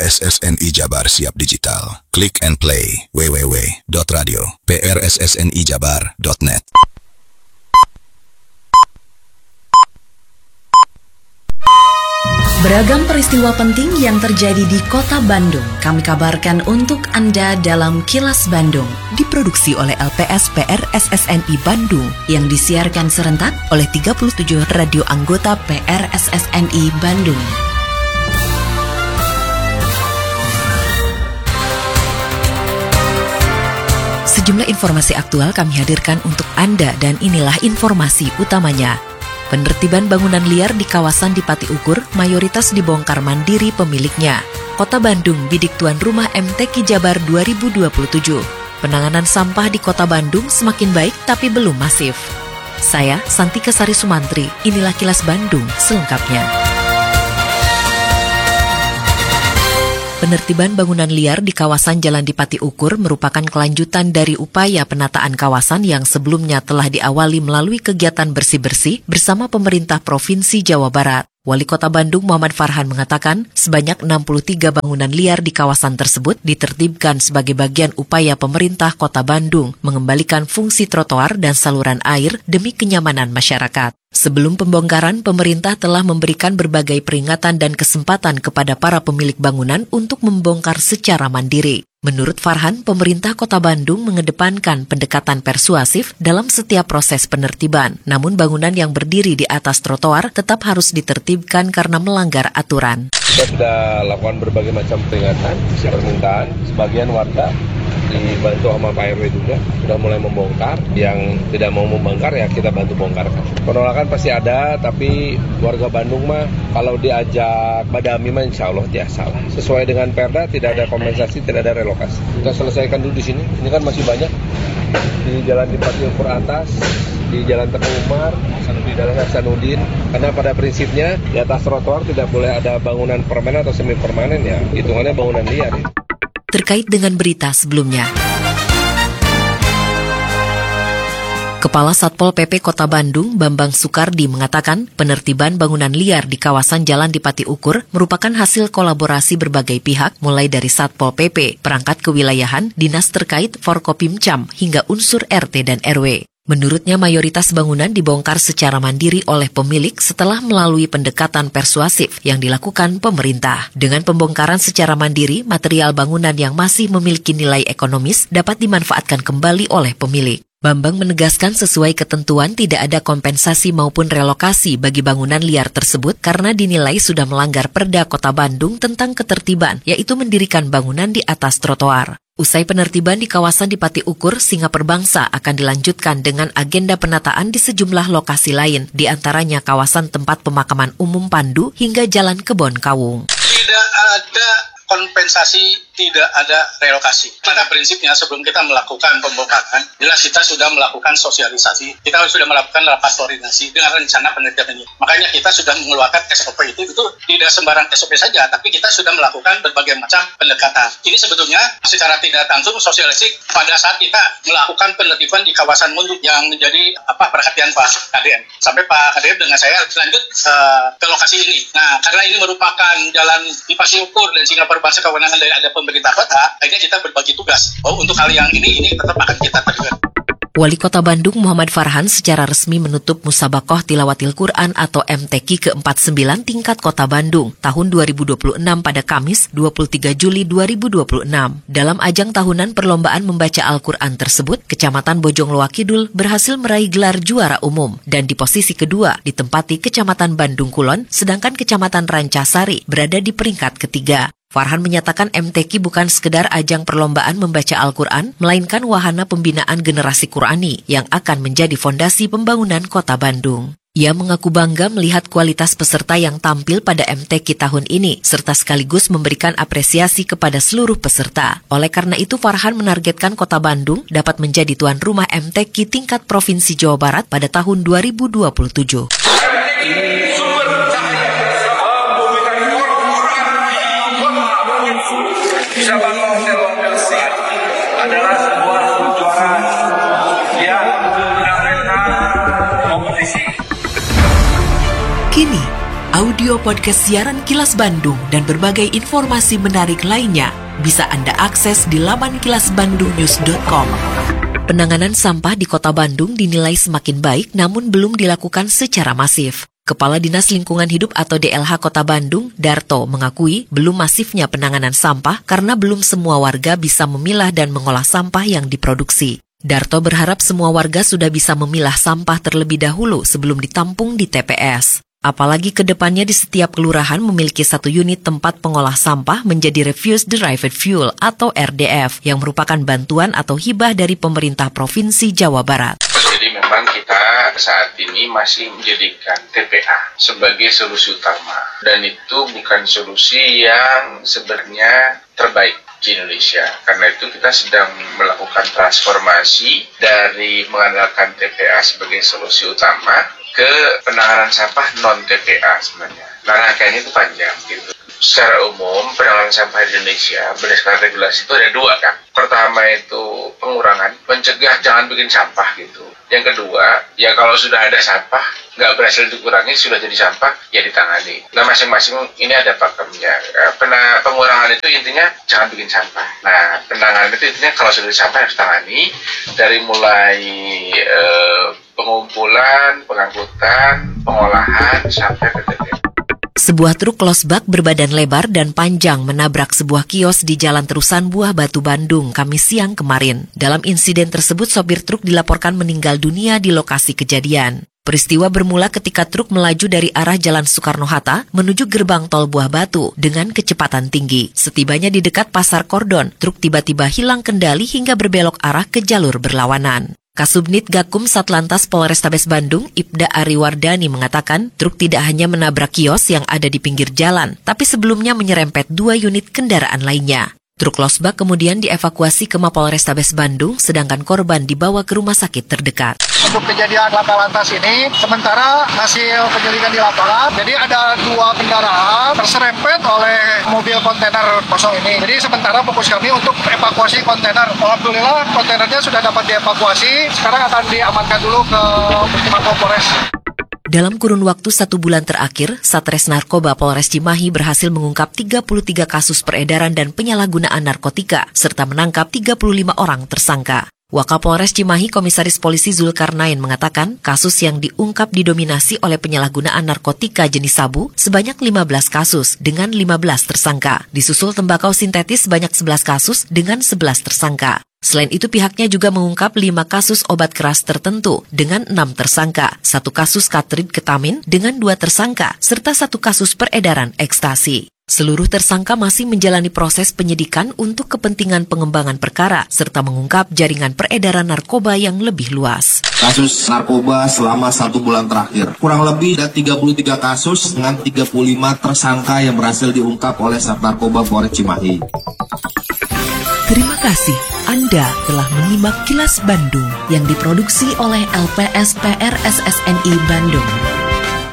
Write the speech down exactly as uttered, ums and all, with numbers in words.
S S N I Jabar Siap Digital. Click and play w w w dot radio p r s s n i jabar dot net. Beragam peristiwa penting yang terjadi di Kota Bandung kami kabarkan untuk Anda dalam Kilas Bandung. Diproduksi oleh L P S P R S S N I Bandung yang disiarkan serentak oleh tiga puluh tujuh radio anggota P R S S N I Bandung. Sejumlah informasi aktual kami hadirkan untuk Anda dan inilah informasi utamanya. Penertiban bangunan liar di kawasan Dipati Ukur mayoritas dibongkar mandiri pemiliknya. Kota Bandung bidik tuan rumah M T Q Jabar dua ribu dua puluh tujuh. Penanganan sampah di Kota Bandung semakin baik tapi belum masif. Saya Santika Sari Sumantri, inilah Kilas Bandung selengkapnya. Penertiban bangunan liar di kawasan Jalan Dipati Ukur merupakan kelanjutan dari upaya penataan kawasan yang sebelumnya telah diawali melalui kegiatan bersih-bersih bersama pemerintah Provinsi Jawa Barat. Wali Kota Bandung Muhammad Farhan mengatakan sebanyak enam puluh tiga bangunan liar di kawasan tersebut ditertibkan sebagai bagian upaya pemerintah Kota Bandung mengembalikan fungsi trotoar dan saluran air demi kenyamanan masyarakat. Sebelum pembongkaran, pemerintah telah memberikan berbagai peringatan dan kesempatan kepada para pemilik bangunan untuk membongkar secara mandiri. Menurut Farhan, pemerintah Kota Bandung mengedepankan pendekatan persuasif dalam setiap proses penertiban. Namun bangunan yang berdiri di atas trotoar tetap harus ditertibkan karena melanggar aturan. Kita sudah lakukan berbagai macam peringatan, permintaan. Sebagian warga dibantu sama Pak R W juga sudah mulai membongkar. Yang tidak mau membongkar ya kita bantu bongkarkan. Penolakan pasti ada, tapi warga Bandung mah kalau diajak badami mah insya Allah dia salah. Sesuai dengan Perda tidak ada kompensasi, tidak ada relokasi. Kita selesaikan dulu di sini. Ini kan masih banyak di Jalan Dipati Ukur atas, di Jalan Teguh Umar, di Jalan Hasanuddin. Karena pada prinsipnya di atas trotoar tidak boleh ada bangunan permanen atau semi permanen ya. Hitungannya bangunan liar. Ya. Terkait dengan berita sebelumnya, Kepala Satpol P P Kota Bandung, Bambang Sukardi, mengatakan penertiban bangunan liar di kawasan Jalan Dipati Ukur merupakan hasil kolaborasi berbagai pihak, mulai dari Satpol P P, perangkat kewilayahan, dinas terkait, Forkopimcam, hingga unsur R T dan R W. Menurutnya mayoritas bangunan dibongkar secara mandiri oleh pemilik setelah melalui pendekatan persuasif yang dilakukan pemerintah. Dengan pembongkaran secara mandiri, material bangunan yang masih memiliki nilai ekonomis dapat dimanfaatkan kembali oleh pemilik. Bambang menegaskan sesuai ketentuan tidak ada kompensasi maupun relokasi bagi bangunan liar tersebut karena dinilai sudah melanggar Perda Kota Bandung tentang ketertiban, yaitu mendirikan bangunan di atas trotoar. Usai penertiban di kawasan Dipati Ukur, Singa Perbangsa akan dilanjutkan dengan agenda penataan di sejumlah lokasi lain, di antaranya kawasan tempat pemakaman umum Pandu hingga Jalan Kebon Kawung. Tidak ada kompensasi, tidak ada relokasi. Pada prinsipnya sebelum kita melakukan pembongkaran, jelas kita sudah melakukan sosialisasi, kita sudah melakukan rapat koordinasi dengan rencana penertiban ini. Makanya kita sudah mengeluarkan S O P itu, itu tidak sembarang S O P saja, tapi kita sudah melakukan berbagai macam pendekatan. Ini sebetulnya secara tidak langsung sosialisasi pada saat kita melakukan penertiban di kawasan Munduk yang menjadi apa perhatian Pak K D M. Sampai Pak K D M dengan saya lanjut uh, ke lokasi ini. Nah, karena ini merupakan jalan Dipati Ukur dan Singa Perbangsa kewenangan dari ada pemerintah kota, akhirnya kita berbagi tugas. Oh, untuk hal yang ini, ini tetap akan kita terlibat. Wali Kota Bandung Muhammad Farhan secara resmi menutup Musabakoh Tilawatil Quran atau M T Q ke empat puluh sembilan tingkat Kota Bandung tahun dua ribu dua puluh enam pada Kamis dua puluh tiga Juli dua ribu dua puluh enam. Dalam ajang tahunan perlombaan membaca Al-Quran tersebut, Kecamatan Bojongloa Kidul berhasil meraih gelar juara umum dan di posisi kedua ditempati Kecamatan Bandung Kulon, sedangkan Kecamatan Rancasari berada di peringkat ketiga. Farhan menyatakan M T Q bukan sekedar ajang perlombaan membaca Al-Quran, melainkan wahana pembinaan generasi Qurani yang akan menjadi fondasi pembangunan Kota Bandung. Ia mengaku bangga melihat kualitas peserta yang tampil pada M T Q tahun ini, serta sekaligus memberikan apresiasi kepada seluruh peserta. Oleh karena itu, Farhan menargetkan Kota Bandung dapat menjadi tuan rumah M T Q tingkat Provinsi Jawa Barat pada tahun dua ribu dua puluh tujuh. Musabakoh Tilawatil adalah sebuah kejuaraan yang menggunakan kompetisi. Kini, audio audio podcast siaran Kilas Bandung dan berbagai informasi menarik lainnya bisa Anda akses di laman kilas bandung news dot com. Penanganan sampah di Kota Bandung dinilai semakin baik namun belum dilakukan secara masif. Kepala Dinas Lingkungan Hidup atau D L H Kota Bandung, Darto, mengakui belum masifnya penanganan sampah karena belum semua warga bisa memilah dan mengolah sampah yang diproduksi. Darto berharap semua warga sudah bisa memilah sampah terlebih dahulu sebelum ditampung di T P S. Apalagi ke depannya di setiap kelurahan memiliki satu unit tempat pengolah sampah menjadi Refuse Derived Fuel atau R D F yang merupakan bantuan atau hibah dari pemerintah Provinsi Jawa Barat. Jadi memang kita saat ini masih menjadikan T P A sebagai solusi utama. Dan itu bukan solusi yang sebenarnya terbaik di Indonesia. Karena itu kita sedang melakukan transformasi dari mengandalkan T P A sebagai solusi utama ke penanganan sampah non-T P A sebenarnya. Nah, rangkaiannya itu panjang gitu. Secara umum, penanganan sampah di Indonesia berdasarkan regulasi itu ada dua kan. Pertama itu pengurangan, mencegah jangan bikin sampah gitu. Yang kedua, ya kalau sudah ada sampah, nggak berhasil dikurangi, sudah jadi sampah, ya ditangani. Nah, masing-masing ini ada pakemnya. Pena, pengurangan itu intinya jangan bikin sampah. Nah, penanganan itu intinya kalau sudah ada sampah harus tangani. Dari mulai eh, pengumpulan, pengangkutan, pengolahan, sampai P T P. Sebuah truk losbak berbadan lebar dan panjang menabrak sebuah kios di Jalan Terusan Buah Batu Bandung Kamis siang kemarin. Dalam insiden tersebut, sopir truk dilaporkan meninggal dunia di lokasi kejadian. Peristiwa bermula ketika truk melaju dari arah Jalan Soekarno-Hatta menuju gerbang tol Buah Batu dengan kecepatan tinggi. Setibanya di dekat Pasar Kordon, truk tiba-tiba hilang kendali hingga berbelok arah ke jalur berlawanan. Kasubnit Gakum Satlantas Polrestabes Bandung, Ibda Ariwardani mengatakan truk tidak hanya menabrak kios yang ada di pinggir jalan, tapi sebelumnya menyerempet dua unit kendaraan lainnya. Truk losbak kemudian dievakuasi ke Mapolrestabes Bandung, sedangkan korban dibawa ke rumah sakit terdekat. Untuk kejadian laka lantas ini, sementara hasil penyelidikan di lapangan, jadi ada dua kendaraan terserempet oleh mobil kontainer kosong ini. Jadi sementara fokus kami untuk evakuasi kontainer. Alhamdulillah kontainernya sudah dapat dievakuasi, sekarang akan diamankan dulu ke Mapolres. Dalam kurun waktu satu bulan terakhir, Satres Narkoba Polres Cimahi berhasil mengungkap tiga puluh tiga kasus peredaran dan penyalahgunaan narkotika, serta menangkap tiga puluh lima orang tersangka. Wakapolres Cimahi Komisaris Polisi Zulkarnain mengatakan kasus yang diungkap didominasi oleh penyalahgunaan narkotika jenis sabu sebanyak lima belas kasus dengan lima belas tersangka. Disusul tembakau sintetis sebanyak sebelas kasus dengan sebelas tersangka. Selain itu pihaknya juga mengungkap lima kasus obat keras tertentu dengan enam tersangka, satu kasus katrid ketamin dengan dua tersangka, serta satu kasus peredaran ekstasi. Seluruh tersangka masih menjalani proses penyidikan untuk kepentingan pengembangan perkara, serta mengungkap jaringan peredaran narkoba yang lebih luas. Kasus narkoba selama satu bulan terakhir. Kurang lebih ada tiga puluh tiga kasus dengan tiga puluh lima tersangka yang berhasil diungkap oleh Sat Narkoba Polres Cimahi. Terima kasih Anda telah menyimak Kilas Bandung yang diproduksi oleh L P S P R S S N I Bandung.